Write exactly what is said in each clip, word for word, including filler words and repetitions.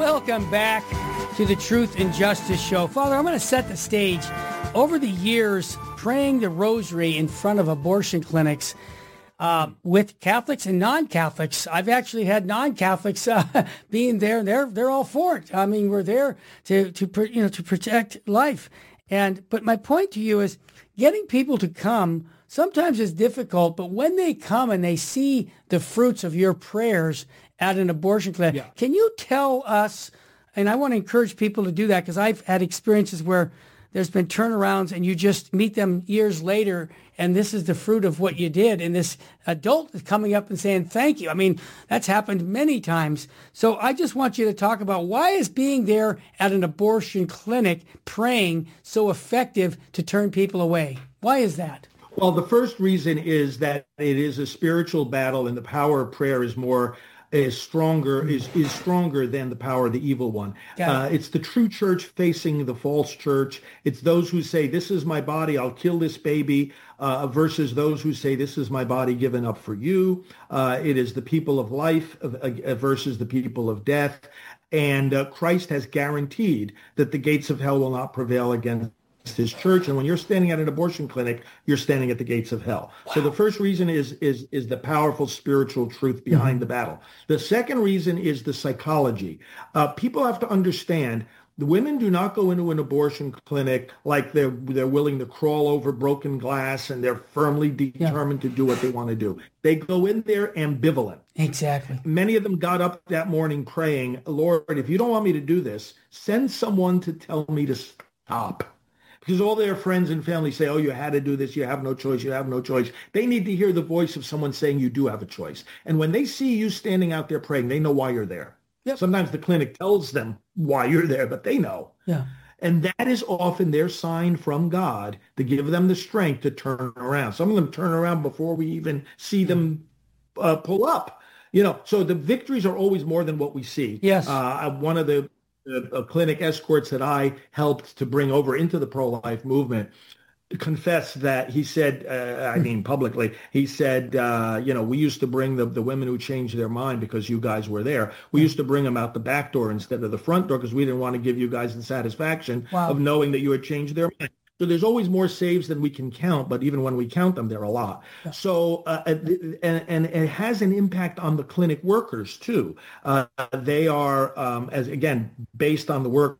Welcome back to the Truth and Justice Show. Father, I'm going to set the stage. Over the years, praying the rosary in front of abortion clinics uh, with Catholics and non-Catholics, I've actually had non-Catholics uh, being there. They're they're all for it. I mean, we're there to to you know to protect life. And but my point to you is, getting people to come sometimes is difficult. But when they come and they see the fruits of your prayers at an abortion clinic, yeah. Can you tell us? And I want to encourage people to do that, because I've had experiences where there's been turnarounds and you just meet them years later, and this is the fruit of what you did. And this adult is coming up and saying, thank you. I mean, that's happened many times. So I just want you to talk about, why is being there at an abortion clinic praying so effective to turn people away? Why is that? Well, the first reason is that it is a spiritual battle, and the power of prayer is more is stronger is is stronger than the power of the evil one. It. Uh, it's the true church facing the false church. It's those who say, this is my body, I'll kill this baby, uh, versus those who say, this is my body given up for you. Uh, it is the people of life uh, uh, versus the people of death. And uh, Christ has guaranteed that the gates of hell will not prevail against his church. And when you're standing at an abortion clinic, you're standing at the gates of hell. Wow. So the first reason is is is the powerful spiritual truth behind mm-hmm. the battle. The second reason is the psychology. Uh, people have to understand, the women do not go into an abortion clinic like they're they're willing to crawl over broken glass and they're firmly determined yeah. to do what they want to do. They go in there ambivalent. Exactly. Many of them got up that morning praying, Lord, if you don't want me to do this, send someone to tell me to stop. Because all their friends and family say, oh, you had to do this, you have no choice, you have no choice. They need to hear the voice of someone saying you do have a choice. And when they see you standing out there praying, they know why you're there. Yep. Sometimes the clinic tells them why you're there, but they know. Yeah. And that is often their sign from God to give them the strength to turn around. Some of them turn around before we even see them uh, pull up. You know, so the victories are always more than what we see. Yes. Uh, one of the Uh, clinic escorts that I helped to bring over into the pro-life movement confessed that he said, uh, I mean publicly, he said, uh, you know, we used to bring the, the women who changed their mind because you guys were there. We used to bring them out the back door instead of the front door because we didn't want to give you guys the satisfaction wow. of knowing that you had changed their mind. So there's always more saves than we can count, but even when we count them, they're a lot. Yeah. So, uh, and, and it has an impact on the clinic workers too. Uh, they are, um, as again, based on the work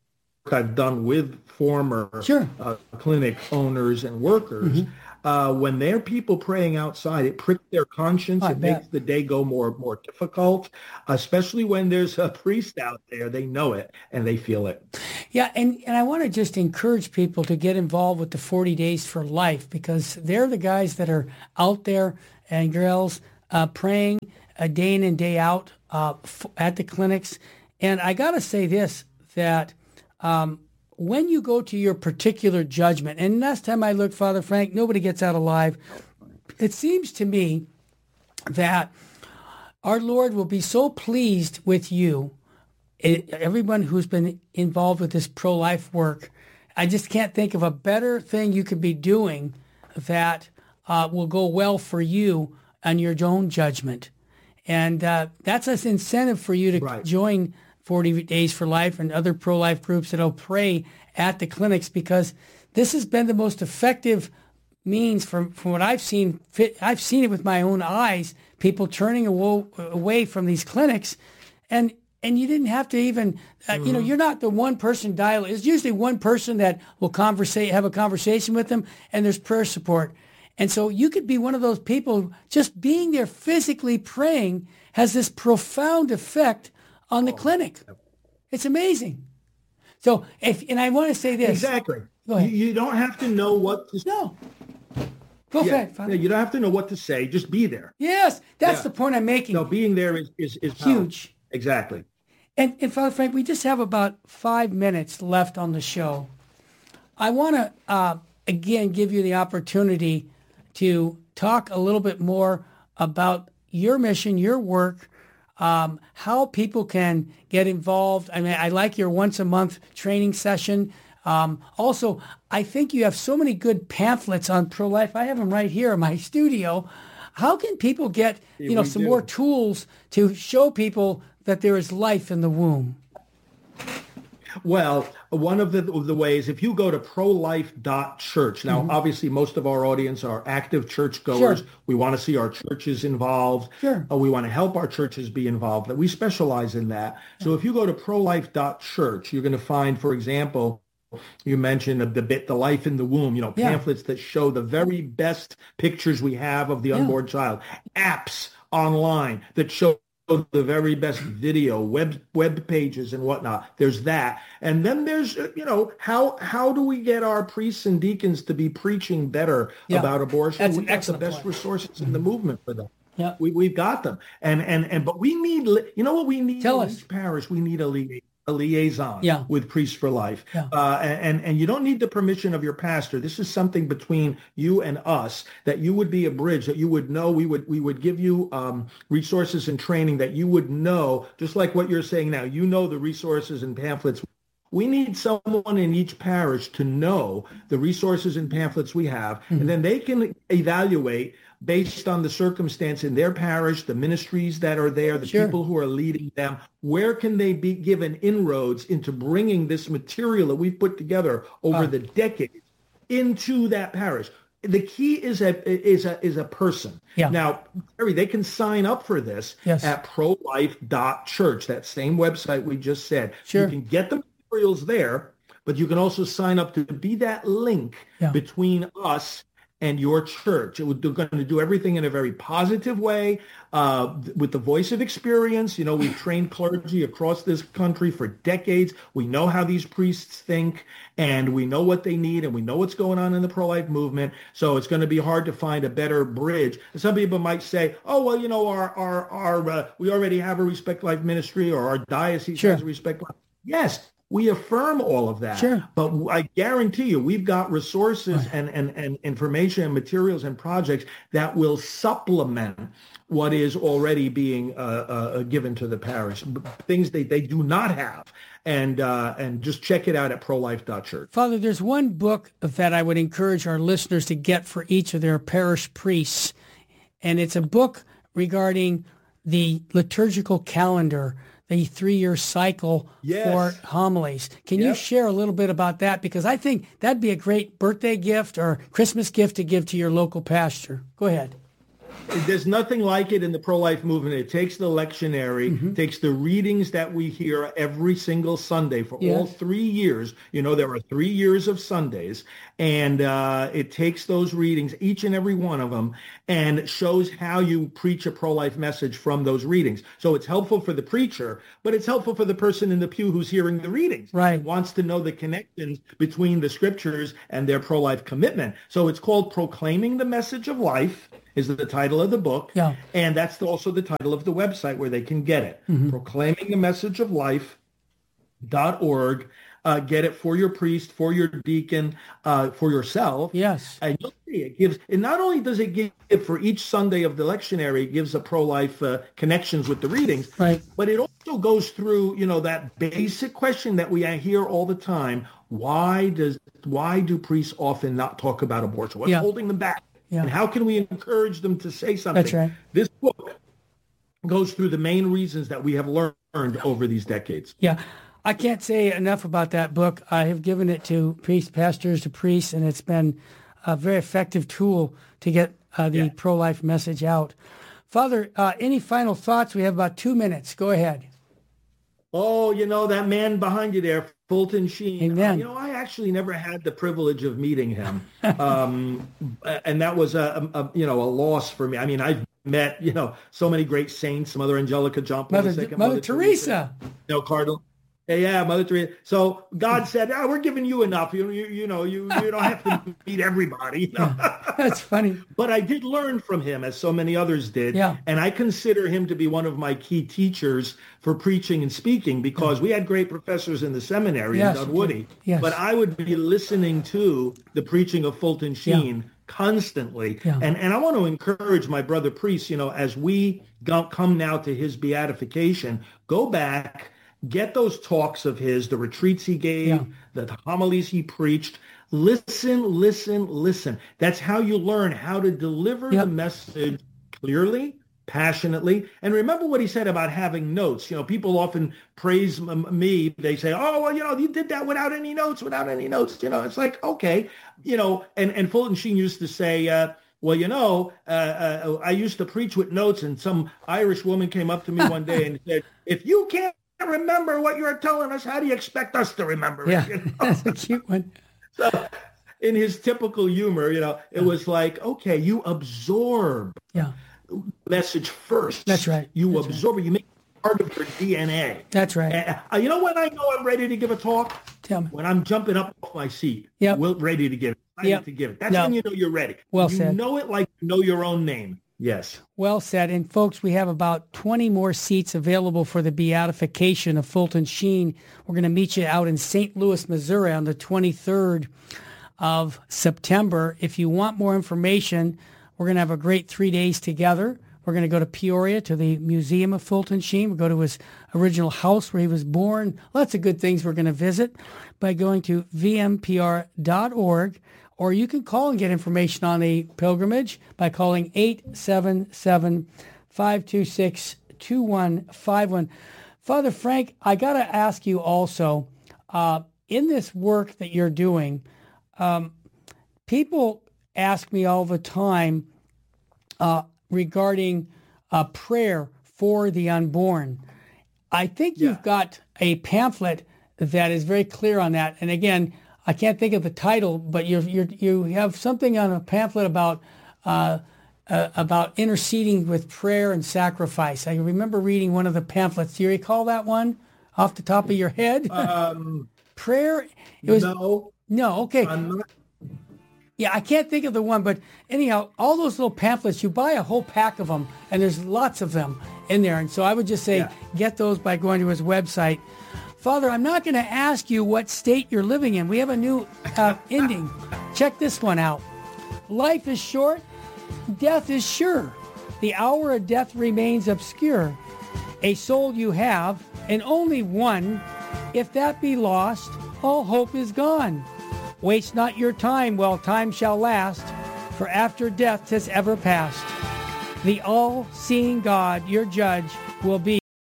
I've done with former sure. uh, clinic owners and workers, mm-hmm. uh, when there are people praying outside, it pricks their conscience. I it bet. makes the day go more more difficult, especially when there's a priest out there. They know it and they feel it. Yeah, and, and I want to just encourage people to get involved with the forty Days for Life, because they're the guys that are out there and girls uh, praying uh, day in and day out uh, f- at the clinics. And I got to say this, that um, when you go to your particular judgment, and last time I looked, Father Frank, nobody gets out alive. It seems to me that our Lord will be so pleased with you, it, everyone who's been involved with this pro-life work. I just can't think of a better thing you could be doing that uh, will go well for you on your own judgment. And uh, that's an incentive for you to right. join forty Days for Life and other pro-life groups that'll pray at the clinics, because this has been the most effective means from, from what I've seen. I've seen it with my own eyes, people turning awo- away from these clinics. And and you didn't have to even, uh, mm-hmm. you know, you're not the one person dial. It's usually one person that will conversate, have a conversation with them, and there's prayer support. And so you could be one of those people, just being there physically praying has this profound effect on the clinic. It's amazing. So, if and I want to say this. Exactly. Go ahead. You, you don't have to know what to say. No. Go yeah. ahead. Yeah, you don't have to know what to say. Just be there. Yes, that's yeah. the point I'm making. No, being there is, is, is huge. Powerful. Exactly. And, and Father Frank, we just have about five minutes left on the show. I want to, uh, again, give you the opportunity to talk a little bit more about your mission, your work, um, how people can get involved. I mean, I like your once a month training session. Um, also, I think you have so many good pamphlets on pro-life. I have them right here in my studio. How can people get, you know, some do. more tools to show people that there is life in the womb? Well, one of the, of the ways, if you go to pro life dot church, now, mm-hmm. obviously, most of our audience are active churchgoers. Sure. We want to see our churches involved. Sure. Uh, we want to help our churches be involved. We specialize in that. Yeah. So if you go to pro life dot church, you're going to find, for example, you mentioned the bit, the life in the womb, you know, pamphlets yeah. that show the very best pictures we have of the unborn yeah. child, apps online that show the very best video, web web pages and whatnot. There's that. And then there's, you know, how how do we get our priests and deacons to be preaching better yeah. about abortion? That's we an got excellent the best point. resources mm-hmm. in the movement for them. Yeah. We, we've got them. And, and, and, but we need, you know what we need Tell in us. each parish? We need a lead. A liaison yeah. with Priests for Life. Yeah. Uh, and, and you don't need the permission of your pastor. This is something between you and us, that you would be a bridge, that you would know, we would we would give you um, resources and training that you would know, just like what you're saying now. You know the resources and pamphlets. We need someone in each parish to know the resources and pamphlets we have, mm-hmm. and then they can evaluate based on the circumstance in their parish, the ministries that are there, the sure. people who are leading them, where can they be given inroads into bringing this material that we've put together over uh. the decades into that parish. The key is a is a is a person. Yeah. Now, Terry, they can sign up for this yes. at pro life dot church, that same website we just said. Sure. You can get the materials there, but you can also sign up to be that link yeah. between us and your church. It would, they're going to do everything in a very positive way, uh, with the voice of experience. You know, we've trained clergy across this country for decades. We know how these priests think, and we know what they need, and we know what's going on in the pro-life movement. So it's going to be hard to find a better bridge. Some people might say, oh, well, you know, our, our, our, uh, we already have a Respect Life ministry, or our diocese sure. has a Respect Life. Yes. We affirm all of that, sure. but I guarantee you we've got resources right. and, and, and information and materials and projects that will supplement what is already being uh, uh, given to the parish, things they, they do not have. And uh, and just check it out at pro life dot church. Father, there's one book that I would encourage our listeners to get for each of their parish priests, and it's a book regarding the liturgical calendar, the three-year cycle yes. for homilies. Can yep. you share a little bit about that? Because I think that'd be a great birthday gift or Christmas gift to give to your local pastor. Go ahead. There's nothing like it in the pro-life movement. It takes the lectionary, mm-hmm. takes the readings that we hear every single Sunday for yes. all three years. You know, there are three years of Sundays, and uh, it takes those readings, each and every one of them, and shows how you preach a pro-life message from those readings. So it's helpful for the preacher, but it's helpful for the person in the pew who's hearing the readings. Right. Wants to know the connections between the scriptures and their pro-life commitment. So it's called Proclaiming the Message of Life, is the title of the book. Yeah. And that's also the title of the website where they can get it. Mm-hmm. Proclaiming the Message of Life dot org. Uh, get it for your priest, for your deacon, uh, for yourself. Yes. And you'll see it gives, and not only does it give for each Sunday of the lectionary, it gives a pro-life uh, connections with the readings, right. but it also goes through, you know, that basic question that we hear all the time. Why does, why do priests often not talk about abortion? What's yeah. holding them back? Yeah. And how can we encourage them to say something? That's right. This book goes through the main reasons that we have learned over these decades. Yeah. I can't say enough about that book. I have given it to priests, pastors, to priests, and it's been a very effective tool to get uh, the yeah. pro-life message out. Father, uh, any final thoughts? We have about two minutes. Go ahead. Oh, you know, that man behind you there, Fulton Sheen. Amen. Uh, you know, I actually never had the privilege of meeting him. um, and that was, a, a, you know, a loss for me. I mean, I've met, you know, so many great saints, Mother Angelica, John Paul Mother, the Second, Mother, Mother Teresa. Teresa. You know, Cardinal. Yeah, Mother Teresa. So God said, ah, we're giving you enough. You, you, you know, you, you don't have to meet everybody. You know? Yeah, that's funny. But I did learn from him, as so many others did. Yeah. And I consider him to be one of my key teachers for preaching and speaking, because yeah. we had great professors in the seminary yes, in Dunwoody. Yes. But I would be listening to the preaching of Fulton Sheen yeah. constantly. Yeah. And and I want to encourage my brother priests, you know, as we go, come now to his beatification, go back, get those talks of his, the retreats he gave, yeah. the homilies he preached. Listen, listen, listen. That's how you learn how to deliver yep. the message clearly, passionately. And remember what he said about having notes. You know, people often praise m- me. They say, oh, well, you know, you did that without any notes, without any notes. You know, it's like, okay, you know, and, and Fulton Sheen used to say, uh, well, you know, uh, uh, I used to preach with notes, and some Irish woman came up to me one day and said, if you can't remember what you're telling us, how do you expect us to remember it? Yeah, You know? that's a cute one. So in his typical humor, you know, it was like, okay, you absorb yeah. message first. That's right. You That's absorb right. it. You make it part of your D N A. That's right. And, uh, you know when I know I'm ready to give a talk? Tell me. When I'm jumping up off my seat. Yep. Well, ready to give it. I Yep. need to give it. That's No. when you know you're ready. Well you said. know it like you know your own name. Yes. Well said. And folks, we have about twenty more seats available for the beatification of Fulton Sheen. We're going to meet you out in Saint Louis, Missouri on the twenty-third of September. If you want more information, we're going to have a great three days together. We're going to go to Peoria to the Museum of Fulton Sheen. We'll go to his original house where he was born. Lots of good things we're going to visit by going to v m p r dot org. Or you can call and get information on the pilgrimage by calling eight seven seven, five two six, two one five one. Father Frank, I got to ask you also, uh, in this work that you're doing, um, people ask me all the time uh, regarding uh, prayer for the unborn. I think Yeah. you've got a pamphlet that is very clear on that. And again, I can't think of the title, but you you you have something on a pamphlet about uh, uh, about interceding with prayer and sacrifice. I remember reading one of the pamphlets. Do you recall that one off the top of your head? Um, prayer. It was no. no okay. I'm not. Yeah, I can't think of the one, but anyhow, all those little pamphlets, you buy a whole pack of them, and there's lots of them in there. And so I would just say, Yeah. get those by going to his website. Father, I'm not going to ask you what state you're living in. We have a new uh, ending. Check this one out. Life is short, death is sure. The hour of death remains obscure. A soul you have, and only one. If that be lost, all hope is gone. Waste not your time while time shall last, for after death 'tis ever past. The all-seeing God, your judge, will be,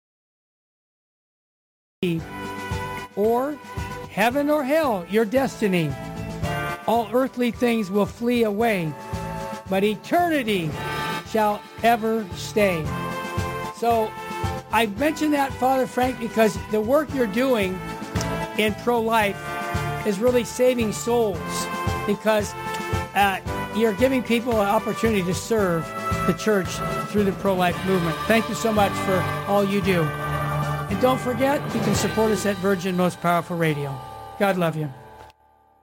or heaven or hell, your destiny. All earthly things will flee away, but eternity shall ever stay. So I mention that, Father Frank, because the work you're doing in pro-life is really saving souls, because uh, you're giving people an opportunity to serve the church through the pro-life movement. Thank you so much for all you do. And don't forget, you can support us at Virgin Most Powerful Radio. God love you.